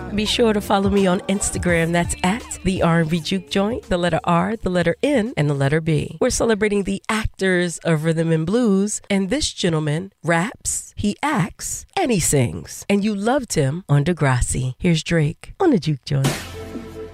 Be sure to follow me on Instagram. That's at the R&B Juke Joint, the letter R, the letter N, and the letter B. We're celebrating the actors of rhythm and blues, and this gentleman raps, he acts, and he sings. And you loved him on Degrassi. Here's Drake on the Juke Joint.